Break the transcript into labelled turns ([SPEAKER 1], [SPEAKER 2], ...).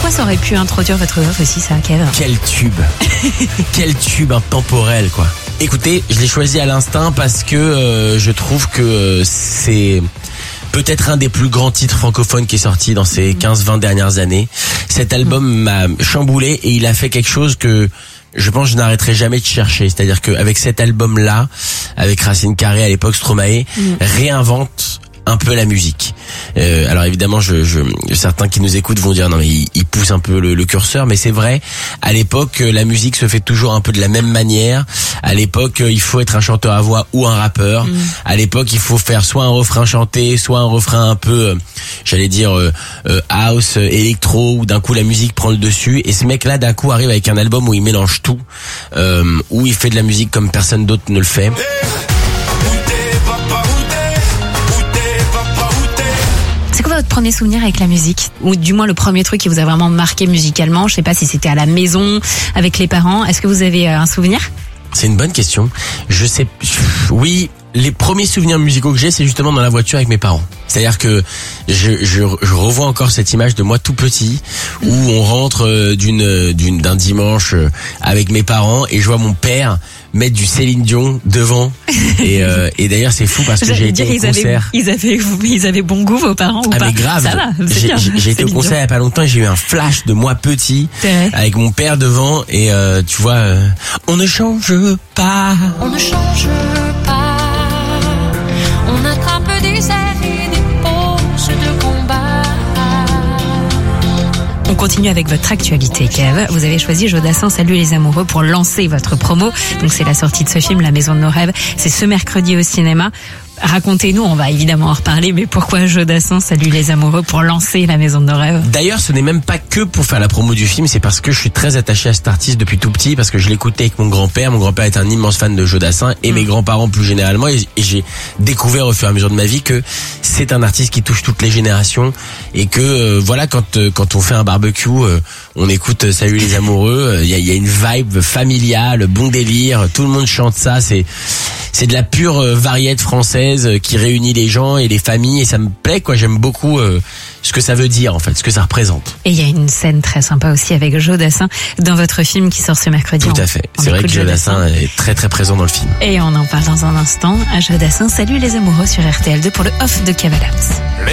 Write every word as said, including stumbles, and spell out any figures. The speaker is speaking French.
[SPEAKER 1] fois, ça aurait pu introduire votre off aussi, ça, Kev.
[SPEAKER 2] Quel tube. Quel tube intemporel, quoi. Écoutez, je l'ai choisi à l'instinct parce que euh, je trouve que euh, c'est peut-être un des plus grands titres francophones qui est sorti dans ces quinze vingt dernières années. Cet album m'a chamboulé et il a fait quelque chose que je pense que je n'arrêterai jamais de chercher. C'est-à-dire qu'avec cet album-là, avec Racine Carrée à l'époque, Stromae, mmh. réinvente un peu la musique. Euh, alors évidemment, je, je, certains qui nous écoutent vont dire non mais il, il pousse un peu le, le curseur, mais c'est vrai. À l'époque, la musique se fait toujours un peu de la même manière. À l'époque, il faut être un chanteur à voix ou un rappeur. Mmh. À l'époque, il faut faire soit un refrain chanté, soit un refrain un peu, euh, j'allais dire euh, euh, house, euh, électro, où d'un coup la musique prend le dessus. Et ce mec-là, d'un coup, arrive avec un album où il mélange tout, euh, où il fait de la musique comme personne d'autre ne le fait.
[SPEAKER 1] C'est quoi votre premier souvenir avec la musique? Ou du moins le premier truc qui vous a vraiment marqué musicalement? Je sais pas si c'était à la maison, avec les parents. Est-ce que vous avez un souvenir?
[SPEAKER 2] C'est une bonne question. Je sais, oui, les premiers souvenirs musicaux que j'ai, c'est justement dans la voiture avec mes parents. C'est-à-dire que je, je, je revois encore cette image de moi tout petit, où on rentre d'une, d'une, d'un dimanche avec mes parents et je vois mon père mettre du Céline Dion devant. Et, euh, et d'ailleurs, c'est fou parce que j'ai été au concert.
[SPEAKER 1] Ils avaient, ils avaient, ils avaient bon goût, vos parents, ou
[SPEAKER 2] ah,
[SPEAKER 1] pas?
[SPEAKER 2] Mais grave.
[SPEAKER 1] Ça va,
[SPEAKER 2] j'ai, j'ai, j'ai été au concert il y a pas longtemps et j'ai eu un flash de moi petit, avec mon père devant et euh, tu vois, euh, on ne change pas.
[SPEAKER 3] On ne change pas. On attrape des airs et des pauses de combat.
[SPEAKER 1] On continue avec votre actualité, Kev. Vous avez choisi Jodassin, Salut les amoureux pour lancer votre promo. Donc c'est la sortie de ce film, La maison de nos rêves. C'est ce mercredi au cinéma. Racontez-nous, on va évidemment en reparler, mais pourquoi Jodassin, Salut les amoureux pour lancer La maison de nos rêves?
[SPEAKER 2] D'ailleurs, ce n'est même pas que pour faire la promo du film, c'est parce que je suis très attaché à cet artiste depuis tout petit, parce que je l'écoutais avec mon grand-père. Mon grand-père est un immense fan de Jodassin et mmh. mes grands-parents plus généralement. Et j'ai découvert au fur et à mesure de ma vie que c'est un artiste qui touche toutes les générations et que euh, voilà, quand euh, quand on fait un barbecue, euh, on écoute Salut les amoureux. Il y a, y a une vibe familiale, bon délire. Tout le monde chante ça. C'est c'est de la pure euh, variété française qui réunit les gens et les familles et ça me plaît quoi. J'aime beaucoup euh, ce que ça veut dire en fait, ce que ça représente.
[SPEAKER 1] Et il y a une scène très sympa aussi avec Jodassin dans votre film qui sort ce mercredi.
[SPEAKER 2] Tout à fait. C'est vrai que Jodassin est très très présent dans le film.
[SPEAKER 1] Et on en parle dans un instant. À Jodassin, Salut les amoureux sur R T L deux pour le off de Kev Adams.